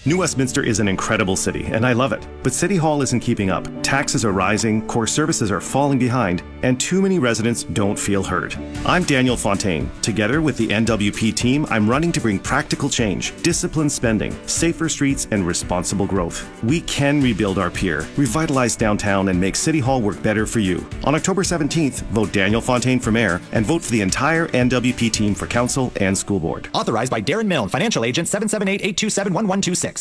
New Westminster is an incredible city, and I love it. But City Hall isn't keeping up. Taxes are rising, core services are falling behind, and too many residents don't feel heard. I'm Daniel Fontaine. Together with the NWP team, I'm running to bring practical change, disciplined spending, safer streets, and responsible growth. We can rebuild our pier, revitalize downtown, and make City Hall work better for you. On October 17th, vote Daniel Fontaine for mayor and vote for the entire NWP team for council and school board. Authorized by Darren Milne, financial agent, 778-827-1126.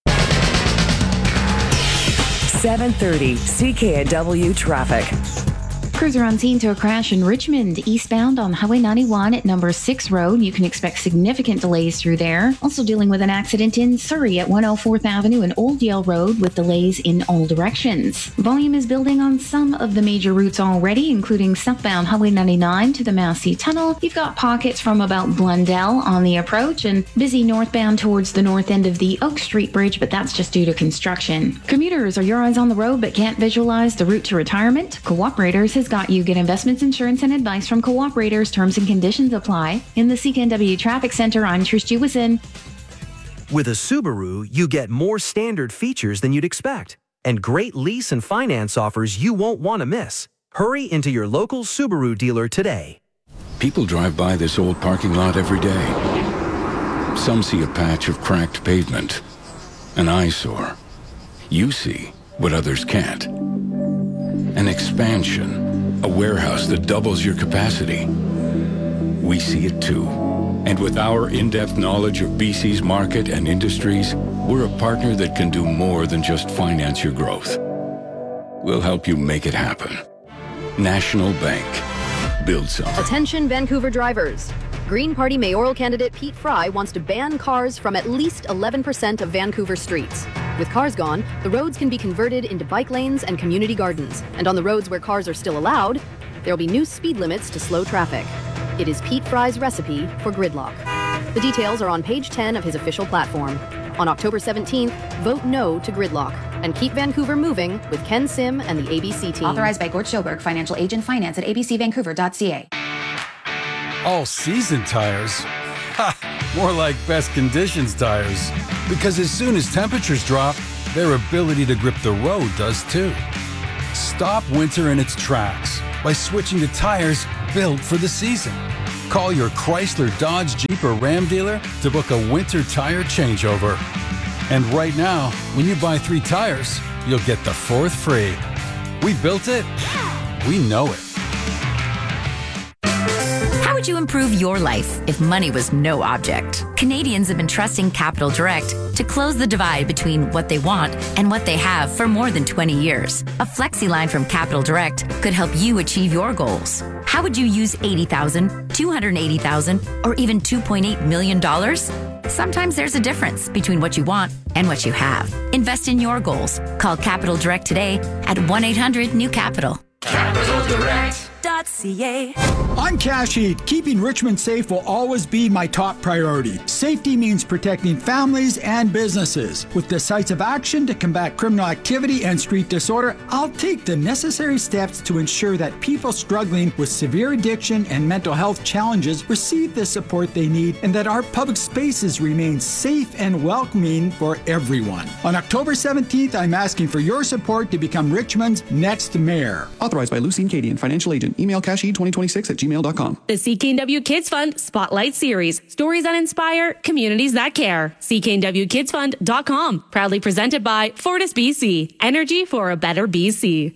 7:30 CKNW traffic. Crews are on scene to a crash in Richmond, eastbound on Highway 91 at number 6 Road. You can expect significant delays through there. Also dealing with an accident in Surrey at 104th Avenue and Old Yale Road with delays in all directions. Volume is building on some of the major routes already, including southbound Highway 99 to the Massey Tunnel. You've got pockets from about Blundell on the approach and busy northbound towards the north end of the Oak Street Bridge, but that's just due to construction. Commuters are your eyes on the road but can't visualize the route to retirement? Cooperators has got you. Get investments, insurance, and advice from Cooperators. Terms and conditions apply. In the CKNW Traffic Center, I'm Trish Jewison. With a Subaru, you get more standard features than you'd expect, and great lease and finance offers you won't want to miss. Hurry into your local Subaru dealer today. People drive by this old parking lot every day. Some see a patch of cracked pavement, an eyesore. You see what others can't. An expansion. A warehouse that doubles your capacity. We see it too. And with our in-depth knowledge of BC's market and industries, we're a partner that can do more than just finance your growth. We'll help you make it happen. National Bank. Build something. Attention Vancouver drivers. Green Party mayoral candidate Pete Fry wants to ban cars from at least 11% of Vancouver streets. With cars gone, the roads can be converted into bike lanes and community gardens. And on the roads where cars are still allowed, there'll be new speed limits to slow traffic. It is Pete Fry's recipe for gridlock. The details are on page 10 of his official platform. On October 17th, vote no to gridlock and keep Vancouver moving with Ken Sim and the ABC team. Authorized by Gord Schoberg, financial agent, finance at abcvancouver.ca. All season tires? Ha! More like best conditions tires. Because as soon as temperatures drop, their ability to grip the road does too. Stop winter in its tracks by switching to tires built for the season. Call your Chrysler, Dodge, Jeep, or Ram dealer to book a winter tire changeover. And right now, when you buy 3 tires, you'll get the 4th free. We built it. We know it. How would you improve your life if money was no object? Canadians have been trusting Capital Direct to close the divide between what they want and what they have for more than 20 years. A flexi line from Capital Direct could help you achieve your goals. How would you use $80,000, $280,000, or even $2.8 million? Sometimes there's a difference between what you want and what you have. Invest in your goals. Call Capital Direct today at 1-800-NEW-CAPITAL. CapitalDirect.ca. I'm Cash Heat. Keeping Richmond safe will always be my top priority. Safety means protecting families and businesses. With decisive action to combat criminal activity and street disorder, I'll take the necessary steps to ensure that people struggling with severe addiction and mental health challenges receive the support they need and that our public spaces remain safe and welcoming for everyone. On October 17th, I'm asking for your support to become Richmond's next mayor. Authorized by Lucien Cadian, financial agent. Email casheed2026@gmail.com. The CKNW Kids Fund Spotlight Series. Stories that inspire, communities that care. CKNWKidsFund.com. Proudly presented by Fortis BC. Energy for a better BC.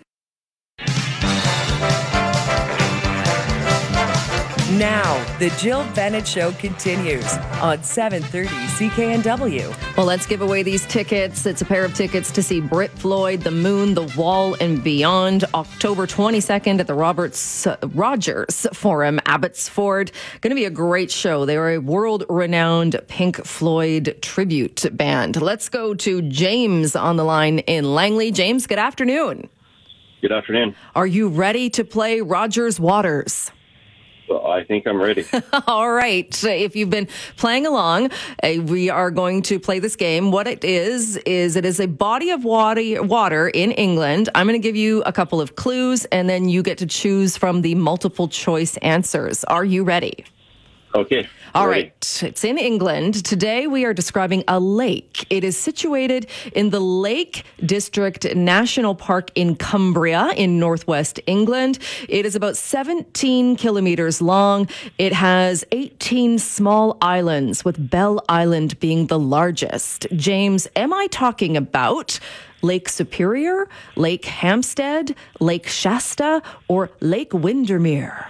Now, the Jill Bennett Show continues on 730 CKNW. Well, let's give away these tickets. It's a pair of tickets to see Brit Floyd, The Moon, The Wall, and Beyond, October 22nd at the Rogers Forum, Abbotsford. Going to be a great show. They are a world-renowned Pink Floyd tribute band. Let's go to James on the line in Langley. James, good afternoon. Good afternoon. Are you ready to play Rogers Waters? I think I'm ready. All right. If you've been playing along, we are going to play this game. What it is it is a body of water in England. I'm going to give you a couple of clues, and then you get to choose from the multiple choice answers. Are you ready? Okay. All right. It's in England. Today we are describing a lake. It is situated in the Lake District National Park in Cumbria in northwest England. It is about 17 kilometers long. It has 18 small islands, with Bell Island being the largest. James, am I talking about Lake Superior, Lake Hampstead, Lake Shasta, or Lake Windermere?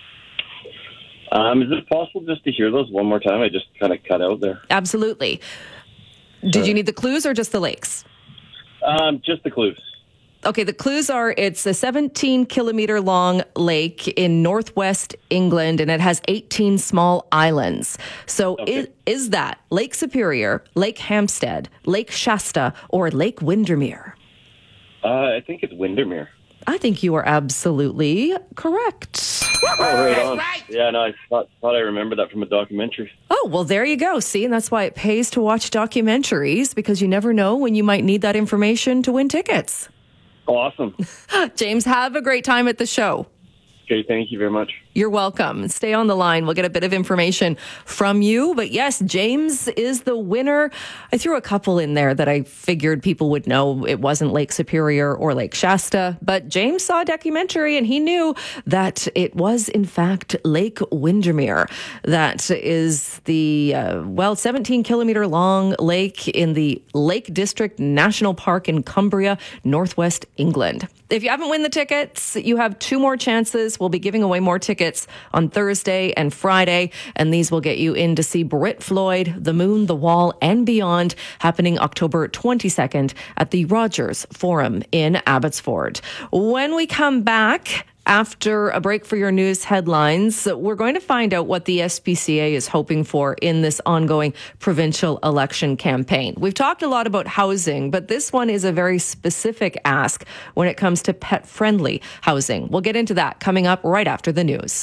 Is it possible just to hear those one more time? I just kind of cut out there. Absolutely. Did you need the clues or just the lakes? Just the clues. Okay, the clues are it's a 17-kilometer long lake in northwest England, and it has 18 small islands. So is that Lake Superior, Lake Hampstead, Lake Shasta, or Lake Windermere? I think it's Windermere. I think you are absolutely correct. Oh, right on. Right. Yeah, no, I thought I remembered that from a documentary. Oh, well, there you go. See, and that's why it pays to watch documentaries, because you never know when you might need that information to win tickets. Awesome. James, have a great time at the show. Okay, thank you very much. You're welcome. Stay on the line. We'll get a bit of information from you. But yes, James is the winner. I threw a couple in there that I figured people would know. It wasn't Lake Superior or Lake Shasta. But James saw a documentary and he knew that it was, in fact, Lake Windermere. That is the, 17-kilometer long lake in the Lake District National Park in Cumbria, northwest England. If you haven't won the tickets, you have 2 more chances. We'll be giving away more tickets on Thursday and Friday, and these will get you in to see Brit Floyd, The Moon, The Wall, and Beyond, happening October 22nd at the Rogers Forum in Abbotsford. When we come back, after a break for your news headlines, we're going to find out what the SPCA is hoping for in this ongoing provincial election campaign. We've talked a lot about housing, but this one is a very specific ask when it comes to pet-friendly housing. We'll get into that coming up right after the news.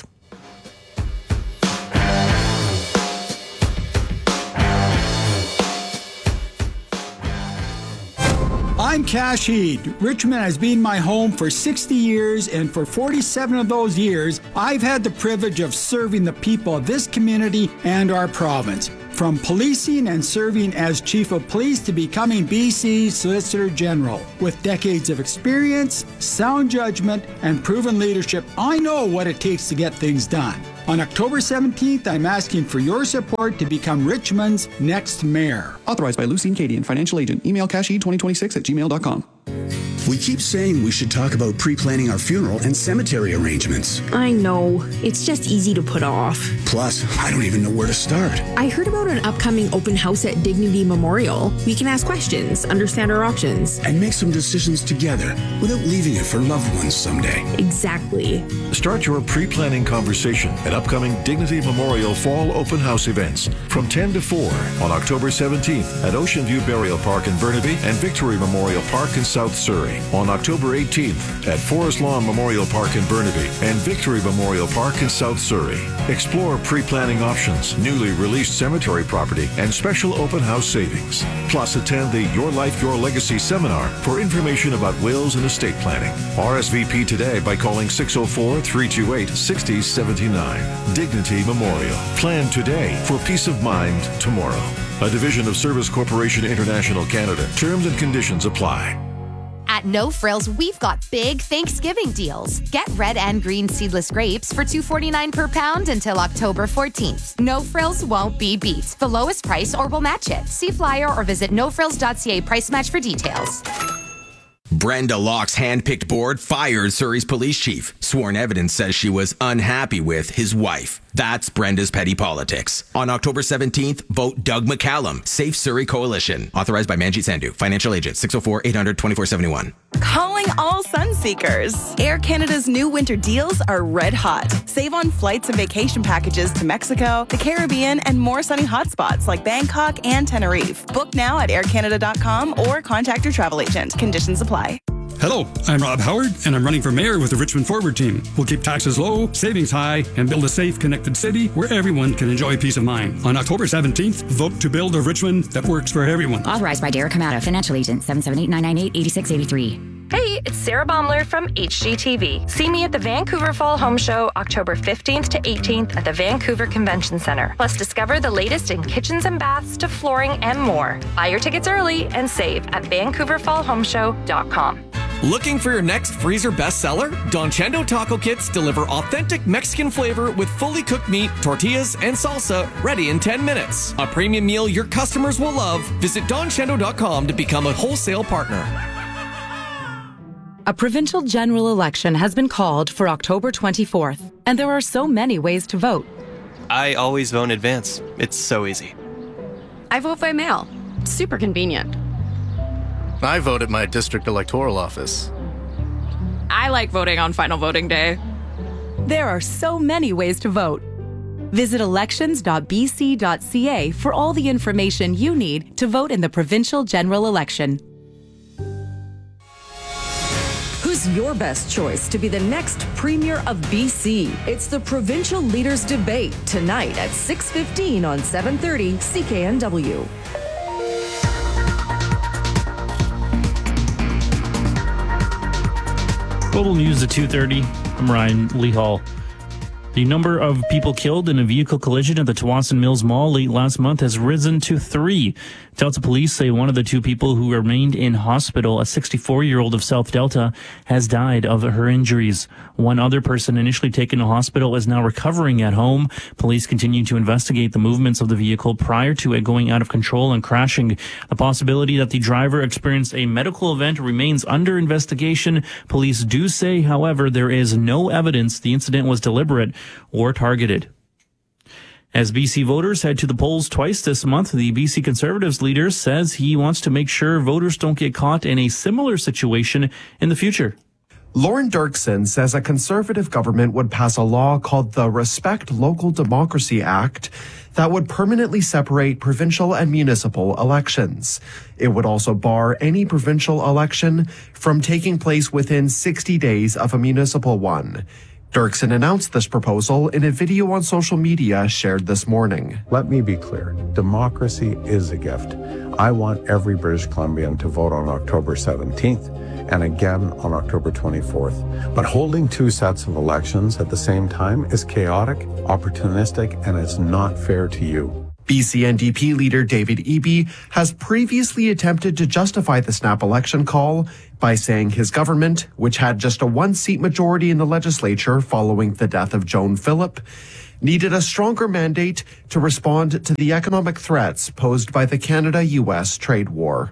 I'm Cash Heed. Richmond has been my home for 60 years, and for 47 of those years, I've had the privilege of serving the people of this community and our province. From policing and serving as Chief of Police to becoming BC's Solicitor General. With decades of experience, sound judgment, and proven leadership, I know what it takes to get things done. On October 17th, I'm asking for your support to become Richmond's next mayor. Authorized by Lucine Cadian, financial agent. Email cashe2026@gmail.com. We keep saying we should talk about pre-planning our funeral and cemetery arrangements. I know. It's just easy to put off. Plus, I don't even know where to start. I heard about an upcoming open house at Dignity Memorial. We can ask questions, understand our options, and make some decisions together without leaving it for loved ones someday. Exactly. Start your pre-planning conversation at upcoming Dignity Memorial Fall Open House events from 10 to 4 on October 17th at Ocean View Burial Park in Burnaby and Victory Memorial Park in South Surrey. On October 18th at Forest Lawn Memorial Park in Burnaby and Victory Memorial Park in South Surrey. Explore pre-planning options, newly released cemetery property, and special open house savings. Plus, attend the Your Life, Your Legacy seminar for information about wills and estate planning. RSVP today by calling 604-328-6079. Dignity Memorial. Plan today for peace of mind tomorrow. A division of Service Corporation International Canada. Terms and conditions apply. At No Frills, we've got big Thanksgiving deals. Get red and green seedless grapes for $2.49 per pound until October 14th. No Frills won't be beat. The lowest price or we'll match it. See flyer or visit nofrills.ca price match for details. Brenda Locke's hand-picked board fired Surrey's police chief. Sworn evidence says she was unhappy with his wife. That's Brenda's petty politics. On October 17th, vote Doug McCallum, Safe Surrey Coalition. Authorized by Manjit Sandhu, financial agent, 604-800-2471. Calling all Sunseekers. Air Canada's new winter deals are red hot. Save on flights and vacation packages to Mexico, the Caribbean, and more sunny hotspots like Bangkok and Tenerife. Book now at aircanada.com or contact your travel agent. Conditions apply. Hello, I'm Rob Howard, and I'm running for mayor with the Richmond Forward team. We'll keep taxes low, savings high, and build a safe, connected city where everyone can enjoy peace of mind. On October 17th, vote to build a Richmond that works for everyone. Authorized by Derek Kamada, financial agent, 778-998-8683. Hey, it's Sarah Baumler from HGTV. See me at the Vancouver Fall Home Show, October 15th to 18th at the Vancouver Convention Center. Plus, discover the latest in kitchens and baths to flooring and more. Buy your tickets early and save at VancouverFallHomeShow.com. Looking for your next freezer bestseller? Don Chendo Taco Kits deliver authentic Mexican flavor with fully cooked meat, tortillas, and salsa ready in 10 minutes. A premium meal your customers will love. Visit DonChendo.com to become a wholesale partner. A provincial general election has been called for October 24th, and there are so many ways to vote. I always vote in advance. It's so easy. I vote by mail. Super convenient. I vote at my district electoral office. I like voting on final voting day. There are so many ways to vote. Visit elections.bc.ca for all the information you need to vote in the provincial general election. Who's your best choice to be the next Premier of BC? It's the Provincial Leaders Debate tonight at 6:15 on 730 CKNW. Global News at 2:30. I'm Ryan Lee Hall. The number of people killed in a vehicle collision at the Tsawwassen Mills Mall late last month has risen to 3. Delta police say one of the 2 people who remained in hospital, a 64-year-old of South Delta, has died of her injuries. One other person initially taken to hospital is now recovering at home. Police continue to investigate the movements of the vehicle prior to it going out of control and crashing. The possibility that the driver experienced a medical event remains under investigation. Police do say, however, there is no evidence the incident was deliberate or targeted. As BC voters head to the polls twice this month, the BC Conservatives leader says he wants to make sure voters don't get caught in a similar situation in the future. Lauren Dirksen says a Conservative government would pass a law called the Respect Local Democracy Act that would permanently separate provincial and municipal elections. It would also bar any provincial election from taking place within 60 days of a municipal one. Dirksen announced this proposal in a video on social media shared this morning. Let me be clear. Democracy is a gift. I want every British Columbian to vote on October 17th and again on October 24th. But holding 2 sets of elections at the same time is chaotic, opportunistic, and it's not fair to you. BC NDP leader David Eby has previously attempted to justify the snap election call by saying his government, which had just a 1-seat majority in the legislature following the death of Joan Phillip, needed a stronger mandate to respond to the economic threats posed by the Canada-US trade war.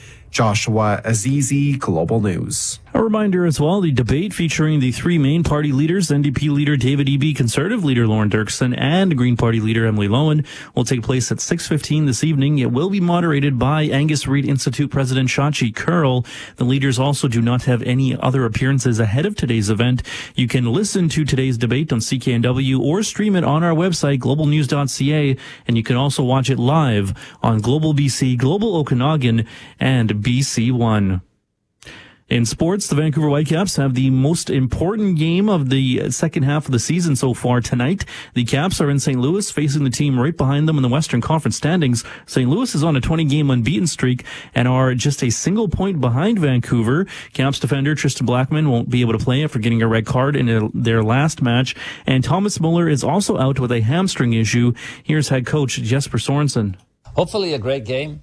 Joshua Azizi, Global News. A reminder as well, the debate featuring the 3 main party leaders, NDP leader David Eby, Conservative leader Lauren Dirksen, and Green Party leader Emily Lowen, will take place at 6:15 this evening. It will be moderated by Angus Reid Institute President Shachi Kurl. The leaders also do not have any other appearances ahead of today's event. You can listen to today's debate on CKNW or stream it on our website, globalnews.ca, and you can also watch it live on Global BC, Global Okanagan, and BC One. In sports, the Vancouver Whitecaps have the most important game of the second half of the season so far tonight. The Caps are in St. Louis, facing the team right behind them in the Western Conference standings. St. Louis is on a 20-game unbeaten streak and are just a single point behind Vancouver. Caps defender Tristan Blackman won't be able to play after getting a red card in their last match. And Thomas Muller is also out with a hamstring issue. Here's head coach Jesper Sorensen. Hopefully a great game.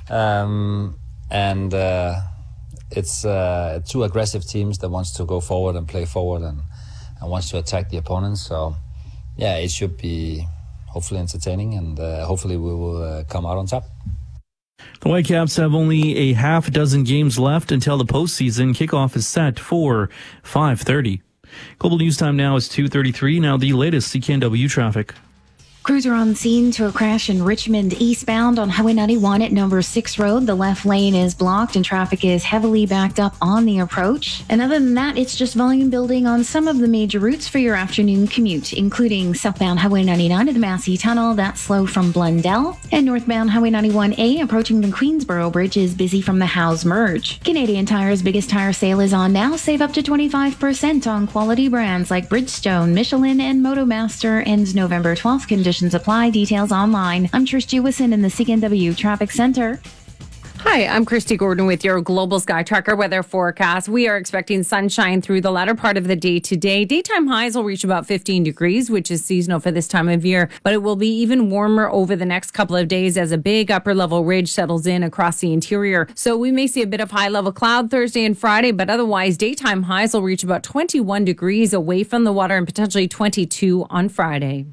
It's 2 aggressive teams that wants to go forward and play forward and wants to attack the opponents. So, yeah, it should be hopefully entertaining and hopefully we will come out on top. The Whitecaps have only a half dozen games left until the postseason. Kickoff is set for 5:30. Global News Time now is 2:33. Now the latest CKNW traffic. Crews are on scene to a crash in Richmond eastbound on Highway 91 at number 6 Road. The left lane is blocked and traffic is heavily backed up on the approach. And other than that, it's just volume building on some of the major routes for your afternoon commute, including southbound Highway 99 to the Massey Tunnel. That's slow from Blundell. And northbound Highway 91A approaching the Queensboro Bridge is busy from the Howes Merge. Canadian Tire's biggest tire sale is on now. Save up to 25% on quality brands like Bridgestone, Michelin, and Motomaster. Ends November 12th. Conditions apply. Details online. I'm Trish Jewison in the CKNW Traffic Center. Hi, Hi, I'm Christy Gordon with your Global Sky Tracker weather forecast. We are expecting sunshine through the latter part of the day today. Daytime highs will reach about 15 degrees, which is seasonal for this time of year, but it will be even warmer over the next couple of days as a big upper level ridge settles in across the interior. So we may see a bit of high level cloud Thursday and Friday, but otherwise daytime highs will reach about 21 degrees away from the water and potentially 22 on Friday.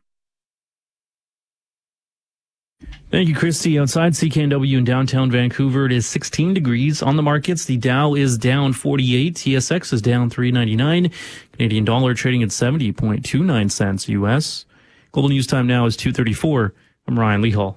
Thank you, Christy. Outside CKNW in downtown Vancouver, it is 16 degrees. On the markets, the Dow is down 48. TSX is down 3.99. Canadian dollar trading at 70.29 cents US. Global News Time now is 2:34. I'm Ryan Lehall.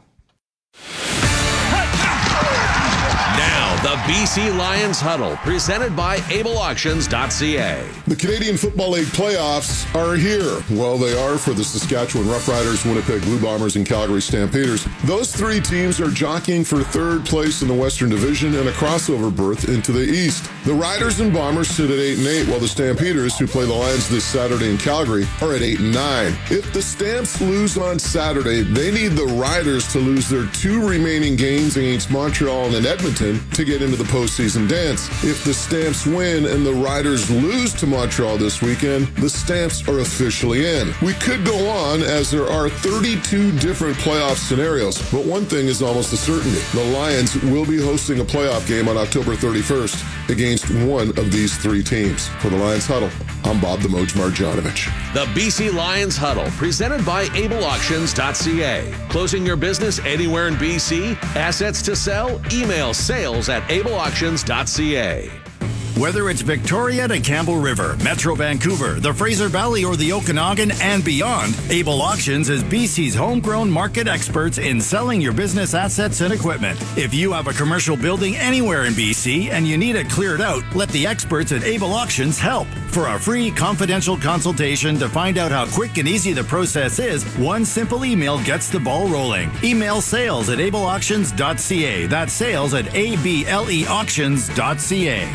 The BC Lions Huddle, presented by AbleAuctions.ca. The Canadian Football League playoffs are here. Well, they are for the Saskatchewan Roughriders, Winnipeg Blue Bombers, and Calgary Stampeders. Those three teams are jockeying for third place in the Western Division and a crossover berth into the East. The Riders and Bombers sit at 8-8, while the Stampeders, who play the Lions this Saturday in Calgary, are at 8-9. If the Stamps lose on Saturday, they need the Riders to lose their two remaining games against Montreal and Edmonton to get into the postseason dance. If the Stamps win and the Riders lose to Montreal this weekend, the Stamps are officially in. We could go on as there are 32 different playoff scenarios, but one thing is almost a certainty. The Lions will be hosting a playoff game on October 31st against one of these three teams. For the Lions Huddle, I'm Bob the Moj Marjanovic. The BC Lions Huddle, presented by AbleAuctions.ca. Closing your business anywhere in BC? Assets to sell? Email sales@AbleAuctions.ca. Whether it's Victoria to Campbell River, Metro Vancouver, the Fraser Valley, or the Okanagan and beyond, Able Auctions is BC's homegrown market experts in selling your business assets and equipment. If you have a commercial building anywhere in BC and you need it cleared out, let the experts at Able Auctions help. For a free confidential consultation to find out how quick and easy the process is, one simple email gets the ball rolling. Email sales@ableauctions.ca. That's sales@ableauctions.ca.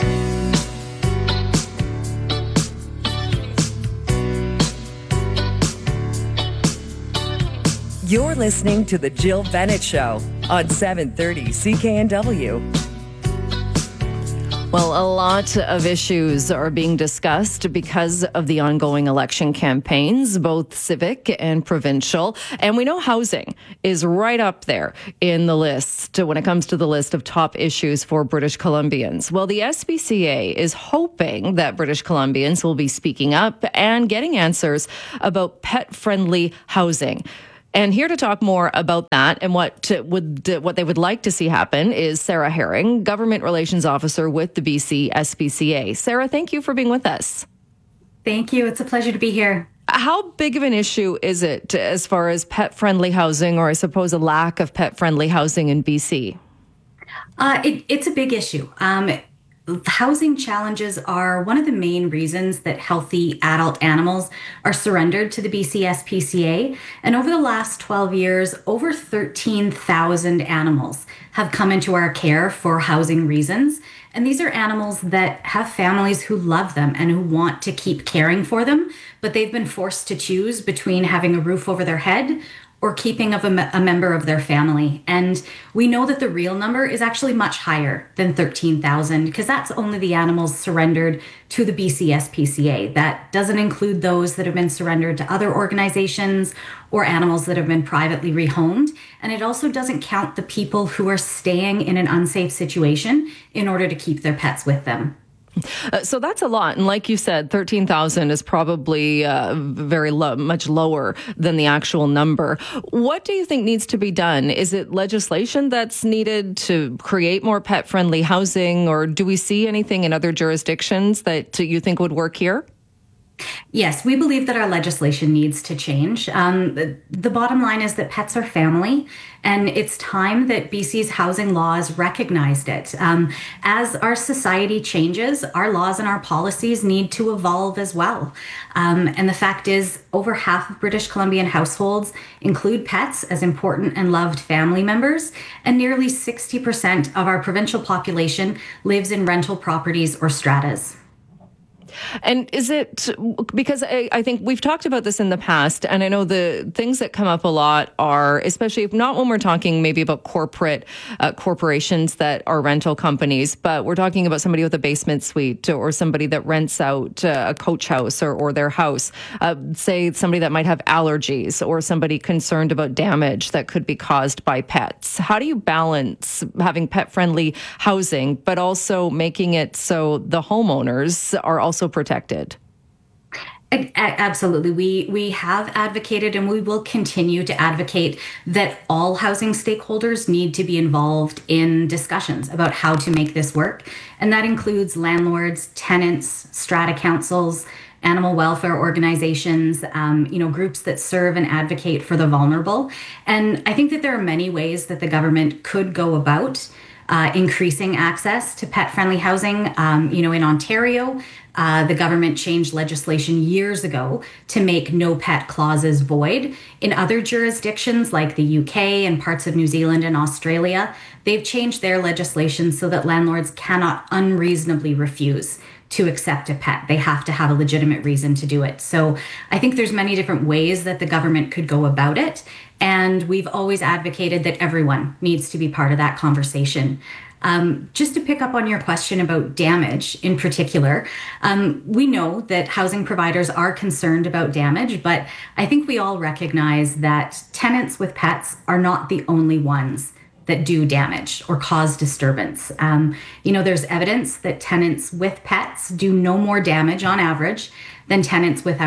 You're listening to The Jill Bennett Show on 730 CKNW. Well, a lot of issues are being discussed because of the ongoing election campaigns, both civic and provincial. And we know housing is right up there in the list when it comes to the list of top issues for British Columbians. Well, the SPCA is hoping that British Columbians will be speaking up and getting answers about pet-friendly housing. And here to talk more about that and what they would like to see happen is Sarah Herring, Government Relations Officer with the BC SPCA. Sarah, thank you for being with us. Thank you. It's a pleasure to be here. How big of an issue is it as far as pet-friendly housing, or I suppose a lack of pet-friendly housing in BC? It's a big issue. Housing challenges are one of the main reasons that healthy adult animals are surrendered to the BC SPCA. And over the last 12 years, over 13,000 animals have come into our care for housing reasons. And these are animals that have families who love them and who want to keep caring for them, but they've been forced to choose between having a roof over their head or keeping of a member of their family. And we know that the real number is actually much higher than 13,000 because that's only the animals surrendered to the BC SPCA. That doesn't include those that have been surrendered to other organizations or animals that have been privately rehomed. And it also doesn't count the people who are staying in an unsafe situation in order to keep their pets with them. So that's a lot. And like you said, 13,000 is probably much lower than the actual number. What do you think needs to be done? Is it legislation that's needed to create more pet-friendly housing, or do we see anything in other jurisdictions that you think would work here? Yes, we believe that our legislation needs to change. The bottom line is that pets are family, and it's time that BC's housing laws recognized it. As our society changes, our laws and our policies need to evolve as well. And the fact is, over half of British Columbian households include pets as important and loved family members, and nearly 60% of our provincial population lives in rental properties or stratas. And is it, because I think we've talked about this in the past, and I know the things that come up a lot are, especially if not when we're talking maybe about corporations that are rental companies, but we're talking about somebody with a basement suite or somebody that rents out a coach house or their house, say somebody that might have allergies or somebody concerned about damage that could be caused by pets. How do you balance having pet-friendly housing, but also making it so the homeowners are also protected? Absolutely. We have advocated and we will continue to advocate that all housing stakeholders need to be involved in discussions about how to make this work. And that includes landlords, tenants, strata councils, animal welfare organizations, groups that serve and advocate for the vulnerable. And I think that there are many ways that the government could go about increasing access to pet-friendly housing. In Ontario, the government changed legislation years ago to make no pet clauses void. In other jurisdictions like the UK and parts of New Zealand and Australia, they've changed their legislation so that landlords cannot unreasonably refuse to accept a pet. They have to have a legitimate reason to do it. So I think there's many different ways that the government could go about it. And we've always advocated that everyone needs to be part of that conversation. Just to pick up on your question about damage in particular, we know that housing providers are concerned about damage, but I think we all recognize that tenants with pets are not the only ones that do damage or cause disturbance. There's evidence that tenants with pets do no more damage on average than tenants with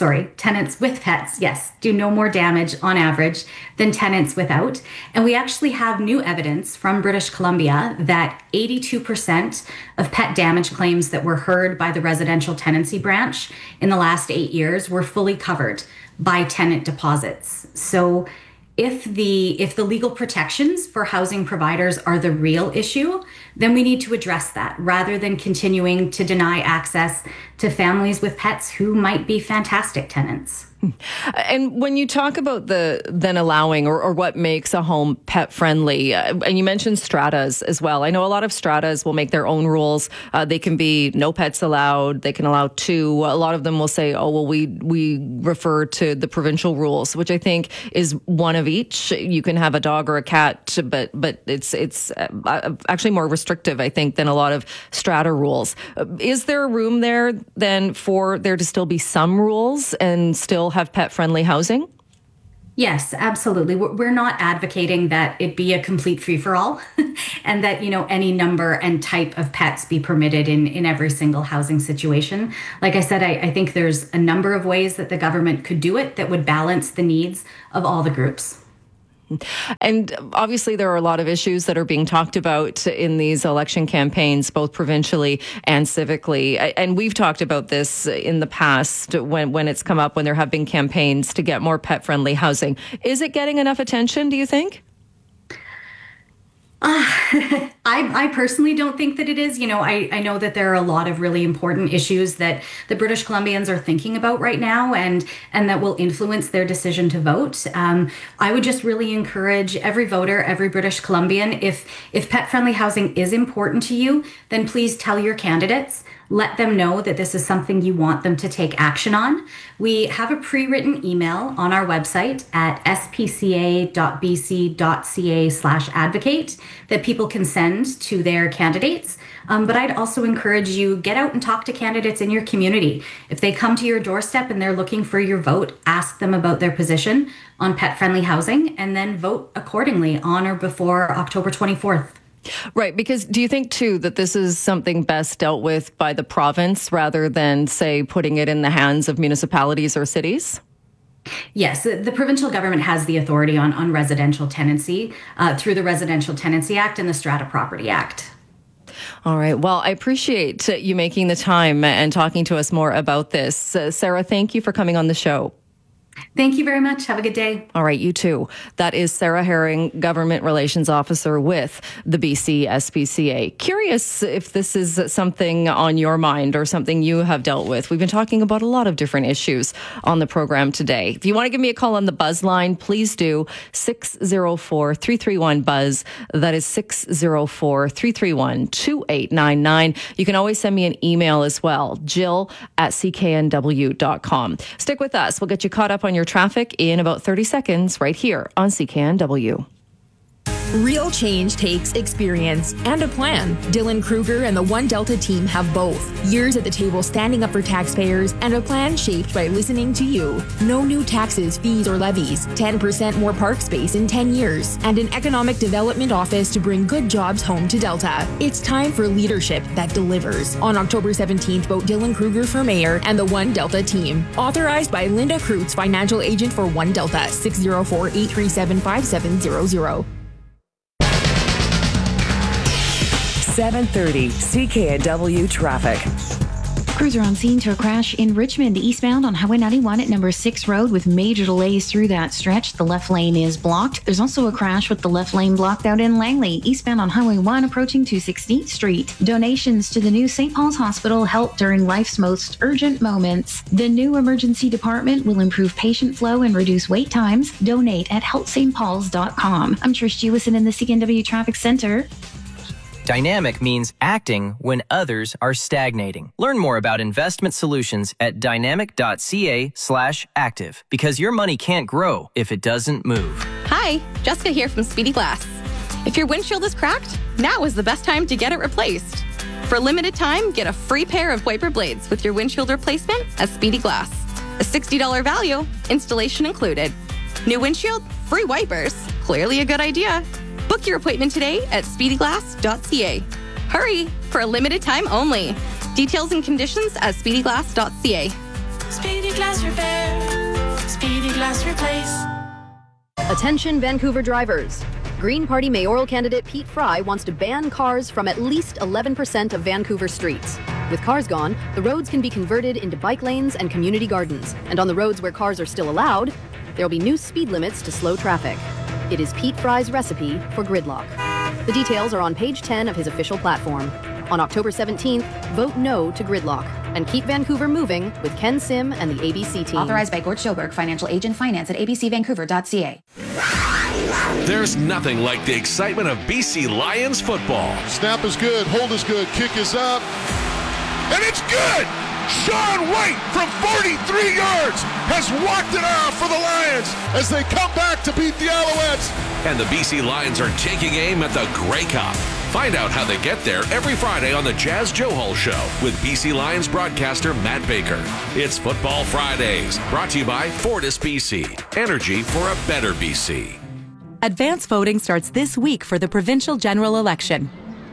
pets, yes, do no more damage on average than tenants without. And we actually have new evidence from British Columbia that 82% of pet damage claims that were heard by the residential tenancy branch in the last 8 years were fully covered by tenant deposits. So if the legal protections for housing providers are the real issue, then we need to address that rather than continuing to deny access to families with pets who might be fantastic tenants. And when you talk about then allowing or what makes a home pet friendly, and you mentioned stratas as well. I know a lot of stratas will make their own rules. They can be no pets allowed. They can allow 2. A lot of them will say, oh, well, we refer to the provincial rules, which I think is one of each. You can have a dog or a cat, but it's actually more restrictive, I think, than a lot of strata rules. Is there room there then for there to still be some rules and still have pet-friendly housing? Yes, absolutely. We're not advocating that it be a complete free-for-all and that, any number and type of pets be permitted in every single housing situation. Like I said, I think there's a number of ways that the government could do it that would balance the needs of all the groups. And obviously there are a lot of issues that are being talked about in these election campaigns, both provincially and civically. And we've talked about this in the past when it's come up, when there have been campaigns to get more pet-friendly housing. Is it getting enough attention, do you think? I personally don't think that it is. I know that there are a lot of really important issues that the British Columbians are thinking about right now and that will influence their decision to vote. I would just really encourage every voter, every British Columbian, if pet-friendly housing is important to you, then please tell your candidates. Let them know that this is something you want them to take action on. We have a pre-written email on our website at spca.bc.ca/advocate that people can send to their candidates. But I'd also encourage you, get out and talk to candidates in your community. If they come to your doorstep and they're looking for your vote, ask them about their position on pet-friendly housing and then vote accordingly on or before October 24th. Right, because do you think, too, that this is something best dealt with by the province rather than, say, putting it in the hands of municipalities or cities? Yes, the provincial government has the authority on residential tenancy through the Residential Tenancy Act and the Strata Property Act. All right. Well, I appreciate you making the time and talking to us more about this. Sarah, thank you for coming on the show. Thank you very much. Have a good day. All right, you too. That is Sarah Herring, Government Relations Officer with the BC SPCA. Curious if this is something on your mind or something you have dealt with. We've been talking about a lot of different issues on the program today. If you want to give me a call on the Buzz line, please do. 604-331-BUZZ. That is 604-331-2899. You can always send me an email as well, jill@cknw.com. Stick with us. We'll get you caught up on your traffic in about 30 seconds right here on CKNW. Real change takes experience and a plan. Dylan Kruger and the One Delta team have both. Years at the table standing up for taxpayers and a plan shaped by listening to you. No new taxes, fees, or levies. 10% more park space in 10 years. And an economic development office to bring good jobs home to Delta. It's time for leadership that delivers. On October 17th, vote Dylan Kruger for mayor and the One Delta team. Authorized by Linda Kreutz, financial agent for One Delta. 604-837-5700. 7:30 CKNW traffic. Crews are on scene to a crash in Richmond, eastbound on Highway 91 at number 6 Road with major delays through that stretch. The left lane is blocked. There's also a crash with the left lane blocked out in Langley, eastbound on Highway 1 approaching 216th Street. Donations to the new St. Paul's Hospital help during life's most urgent moments. The new emergency department will improve patient flow and reduce wait times. Donate at helpstpauls.com. I'm Trish Jewison in the CKNW Traffic Center. Dynamic means acting when others are stagnating. Learn more about investment solutions at dynamic.ca/active because your money can't grow if it doesn't move. Hi, Jessica here from Speedy Glass. If your windshield is cracked, now is the best time to get it replaced. For a limited time, get a free pair of wiper blades with your windshield replacement at Speedy Glass. A $60 value, installation included. New windshield, free wipers. Clearly a good idea. Book your appointment today at speedyglass.ca. Hurry, for a limited time only. Details and conditions at speedyglass.ca. Speedy Glass Repair. Speedy Glass Replace. Attention Vancouver drivers. Green Party mayoral candidate Pete Fry wants to ban cars from at least 11% of Vancouver streets. With cars gone, the roads can be converted into bike lanes and community gardens. And on the roads where cars are still allowed, there will be new speed limits to slow traffic. It is Pete Fry's recipe for gridlock. The details are on page 10 of his official platform. On October 17th, vote no to gridlock and keep Vancouver moving with Ken Sim and the ABC team. Authorized by Gord Schoberg, financial agent, finance at abcvancouver.ca. There's nothing like the excitement of BC Lions football. Snap is good, hold is good, kick is up, and it's good! Sean White from 43 yards has walked it off for the Lions as they come back to beat the Alouettes. And the BC Lions are taking aim at the Grey Cup. Find out how they get there every Friday on the Jazz Johal Show with BC Lions broadcaster Matt Baker. It's Football Fridays, brought to you by Fortis BC. Energy for a better BC. Advance voting starts this week for the provincial general election.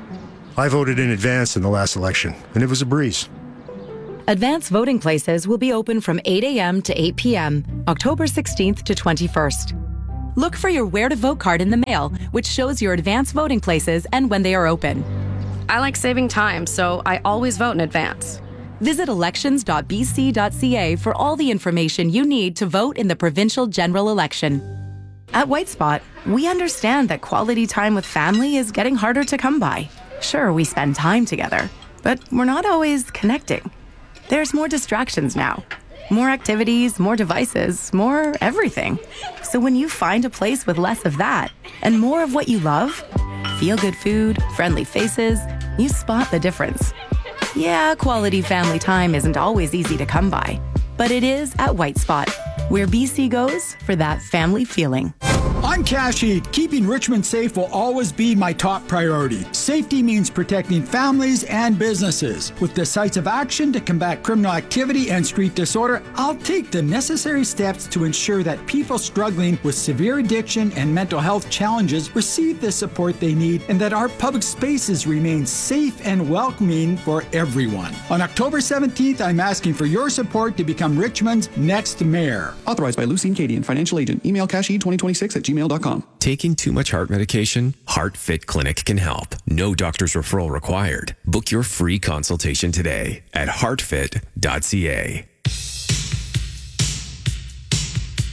I voted in advance in the last election, and it was a breeze. Advance voting places will be open from 8 a.m. to 8 p.m., October 16th to 21st. Look for your Where to Vote card in the mail, which shows your advance voting places and when they are open. I like saving time, so I always vote in advance. Visit elections.bc.ca for all the information you need to vote in the provincial general election. At White Spot, we understand that quality time with family is getting harder to come by. Sure, we spend time together, but we're not always connecting. There's more distractions now. More activities, more devices, more everything. So when you find a place with less of that and more of what you love, feel-good food, friendly faces, you spot the difference. Yeah, quality family time isn't always easy to come by, but it is at White Spot, where BC goes for that family feeling. I'm Cashy. Keeping Richmond safe will always be my top priority. Safety means protecting families and businesses. With decisive action to combat criminal activity and street disorder, I'll take the necessary steps to ensure that people struggling with severe addiction and mental health challenges receive the support they need and that our public spaces remain safe and welcoming for everyone. On October 17th, I'm asking for your support to become Richmond's next mayor. Authorized by Lucine Cadian, financial agent. Email cashy2026@gmail.com. Taking too much heart medication? HeartFit Clinic can help. No doctor's referral required. Book your free consultation today at heartfit.ca.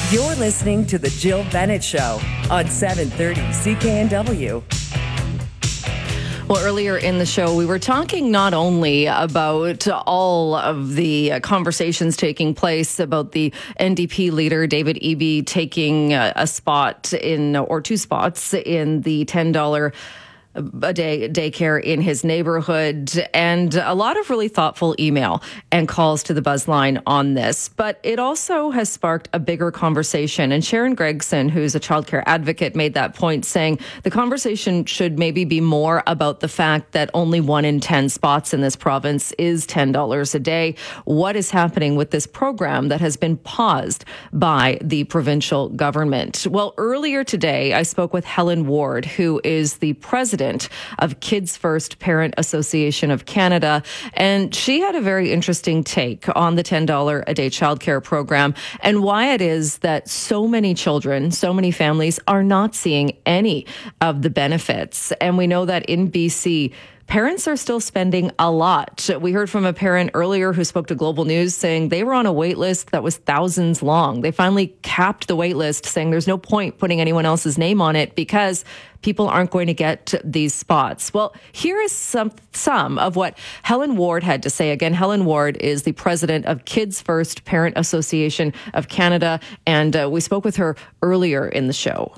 You're listening to The Jill Bennett Show on 730 CKNW. Well, earlier in the show, we were talking not only about all of the conversations taking place about the NDP leader, David Eby, taking a spot in, or two spots in the $10 a day daycare in his neighborhood, and a lot of really thoughtful email and calls to the buzz line on this. But it also has sparked a bigger conversation. And Sharon Gregson, who's a childcare advocate, made that point, saying the conversation should maybe be more about the fact that only 1 in 10 spots in this province is $10 a day. What is happening with this program that has been paused by the provincial government? Well, earlier today, I spoke with Helen Ward, who is the president of Kids First Parent Association of Canada, and she had a very interesting take on the $10 a day childcare program and why it is that so many children, so many families are not seeing any of the benefits. And we know that in BC, parents are still spending a lot. We heard from a parent earlier who spoke to Global News saying they were on a wait list that was thousands long. They finally capped the wait list, saying there's no point putting anyone else's name on it because people aren't going to get these spots. Well, here is some of what Helen Ward had to say. Again, Helen Ward is the president of Kids First Parent Association of Canada, and we spoke with her earlier in the show.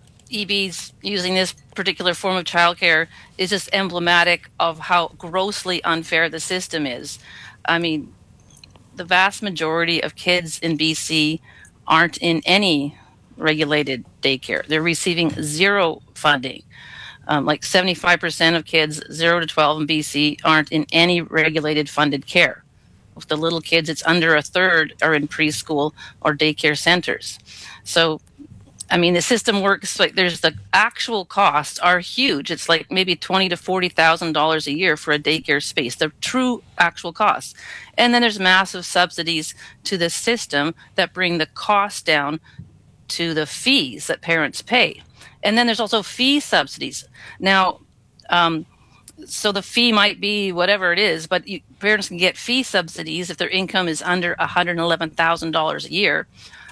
EB's using this particular form of childcare is just emblematic of how grossly unfair the system is. I mean, the vast majority of kids in BC aren't in any regulated daycare. They're receiving zero funding. Like 75% of kids 0 to 12 in BC aren't in any regulated funded care. With the little kids, it's under a third are in preschool or daycare centers. So I mean, the system works like there's the actual costs are huge. It's like maybe $20,000 to $40,000 a year for a daycare space, the true actual costs. And then there's massive subsidies to the system that bring the cost down to the fees that parents pay. And then there's also fee subsidies. Now, so the fee might be whatever it is, but parents can get fee subsidies if their income is under $111,000 a year.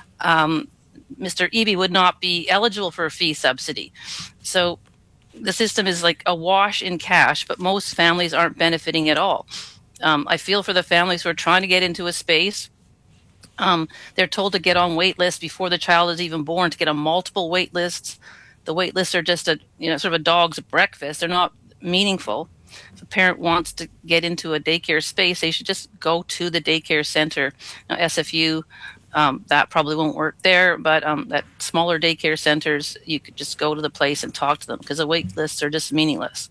Mr. Eby would not be eligible for a fee subsidy. So the system is like a wash in cash, but most families aren't benefiting at all. I feel for the families who are trying to get into a space. They're told to get on wait lists before the child is even born, to get on multiple wait lists. The wait lists are just sort of a dog's breakfast. They're not meaningful. If a parent wants to get into a daycare space, they should just go to the daycare center. Now, SFU, that probably won't work there, but at smaller daycare centers, you could just go to the place and talk to them because the wait lists are just meaningless.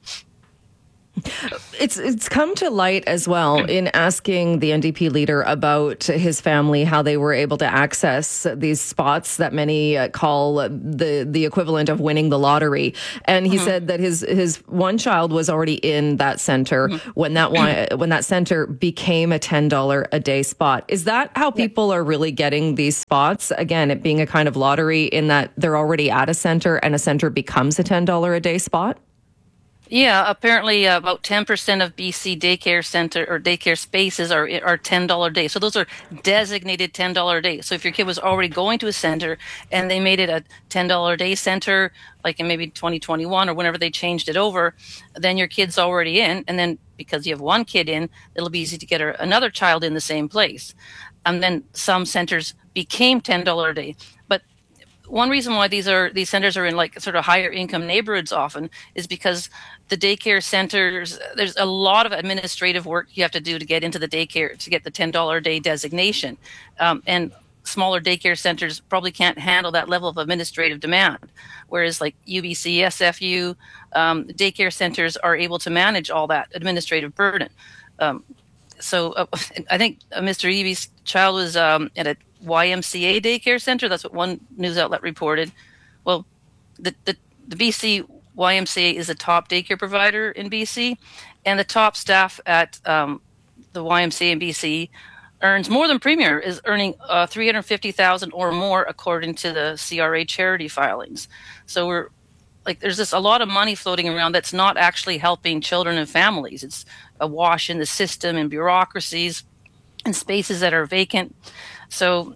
It's come to light as well in asking the NDP leader about his family, how they were able to access these spots that many call the equivalent of winning the lottery. And he said that his one child was already in that center when that center became a $10 a day spot. Is that how people are really getting these spots? Again, it being a kind of lottery in that they're already at a center and a center becomes a $10 a day spot? Yeah, apparently about 10% of BC daycare center or daycare spaces are $10 a day. So those are designated $10 a day. So if your kid was already going to a center and they made it a $10 a day center, like in maybe 2021 or whenever they changed it over, then your kid's already in. And then because you have one kid in, it'll be easy to get another child in the same place. And then some centers became $10 a day. But one reason why these centers are in like sort of higher income neighborhoods often is because the daycare centers, there's a lot of administrative work you have to do to get into the daycare to get the $10 a day designation. And smaller daycare centers probably can't handle that level of administrative demand. Whereas like UBC, SFU, daycare centers are able to manage all that administrative burden. So I think Mr. Eby's child was at a YMCA daycare center. That's what one news outlet reported. Well, the BC YMCA is a top daycare provider in BC, and the top staff at the YMCA in BC earns more than Premier is earning $350,000 or more according to the CRA charity filings. So we're like, there's just a lot of money floating around that's not actually helping children and families. It's a wash in the system and bureaucracies and spaces that are vacant. So,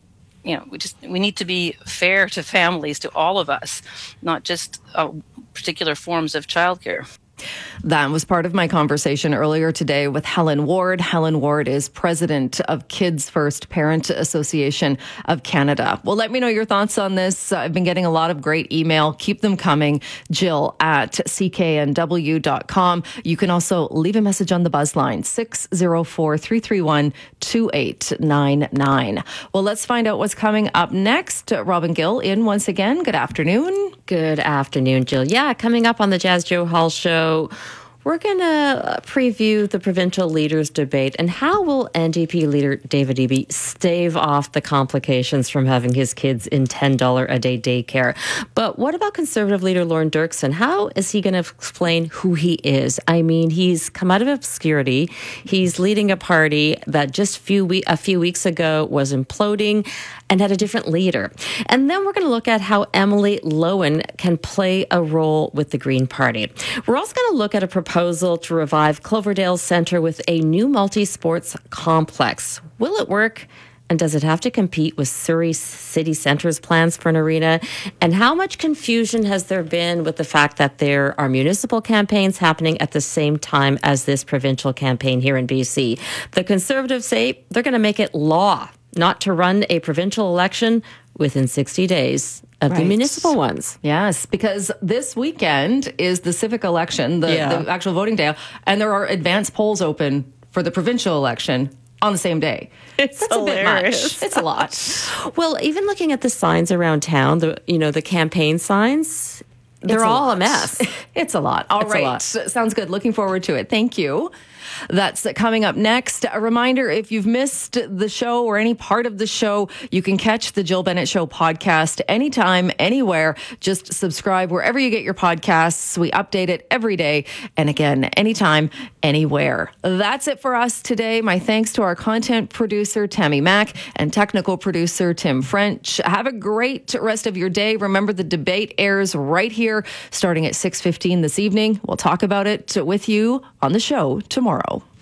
we need to be fair to families, to all of us, not just particular forms of childcare. That was part of my conversation earlier today with Helen Ward. Helen Ward is president of Kids First Parent Association of Canada. Well, let me know your thoughts on this. I've been getting a lot of great email. Keep them coming. Jill@cknw.com. You can also leave a message on the buzz line, 604-331-2899. Well, let's find out what's coming up next. Robin Gill in once again. Good afternoon. Good afternoon, Jill. Yeah, coming up on the Jazz Joe Hall Show, we're going to preview the provincial leaders debate and how will NDP leader David Eby stave off the complications from having his kids in $10 a day daycare. But what about Conservative leader Lorne Dirksen? How is he going to explain who he is? I mean, he's come out of obscurity. He's leading a party that just a few weeks ago was imploding and had a different leader. And then we're going to look at how Emily Lowen can play a role with the Green Party. We're also going to look at a proposal to revive Cloverdale Centre with a new multi-sports complex. Will it work? And does it have to compete with Surrey City Centre's plans for an arena? And how much confusion has there been with the fact that there are municipal campaigns happening at the same time as this provincial campaign here in BC? The Conservatives say they're going to make it law not to run a provincial election within 60 days of the municipal ones. Yes, because this weekend is the civic election, the actual voting day, and there are advanced polls open for the provincial election on the same day. That's hilarious. A bit much. It's a lot. Well, even looking at the signs around town, the campaign signs, they're all a mess. It's a lot. All right. Sounds good. Looking forward to it. Thank you. That's coming up next. A reminder, if you've missed the show or any part of the show, you can catch the Jill Bennett Show podcast anytime, anywhere. Just subscribe wherever you get your podcasts. We update it every day. And again, anytime, anywhere. That's it for us today. My thanks to our content producer, Tammy Mack, and technical producer, Tim French. Have a great rest of your day. Remember, the debate airs right here starting at 6:15 this evening. We'll talk about it with you on the show tomorrow.